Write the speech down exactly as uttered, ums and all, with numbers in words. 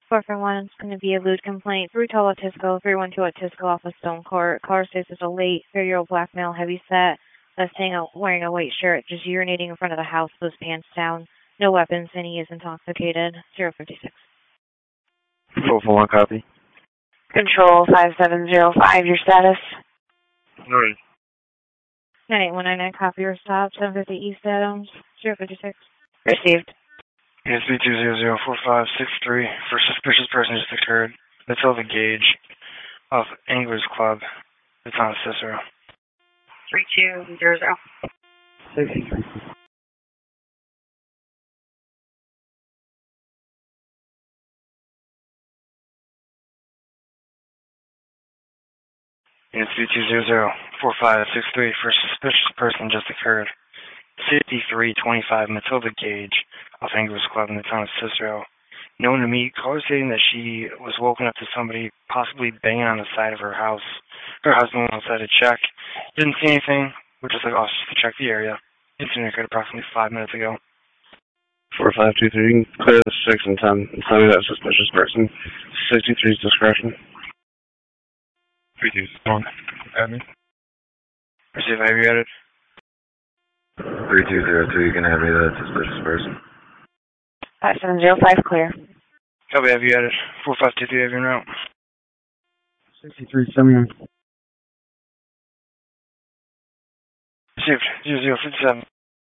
four four one, it's going to be a lewd complaint. three twelve Otisco, three one two Otisco off of Stone Court. Caller states it's a late, thirty-year-old black male, heavy set, that's staying out wearing a white shirt, just urinating in front of the house with his pants down. No weapons, and he is intoxicated. zero fifty-six. four four one, copy. Control five seven zero five, your status? Alright. nine eight one nine nine, copy your stop. seven fifty East Adams. zero fifty-six. Received. Yes, three two zero zero four five six three for suspicious person just occurred. Matilda Gage off Anglers Club. It's on Cicero. three two zero zero. sixty-three. Yes, three two zero zero four five six three for suspicious person just occurred. fifty-three twenty-five Matilda Gage off Anglers Club in the town of Cicero. Known to me, caller stating that she was woken up to somebody possibly banging on the side of her house. Her husband went outside to check. Didn't see anything. We're just like officers to check the area. Incident occurred approximately five minutes ago. four five two three, clear the six and ten. Tell me that suspicious person. sixty-three's discretion. three two one, admin. Receive, have you got it? three two zero two, you can have me that suspicious person. five seven zero five, clear. Copy, have you got it? four five two three, have you en route? sixty-three, seventy-nine. Received, zero zero fifty-seven.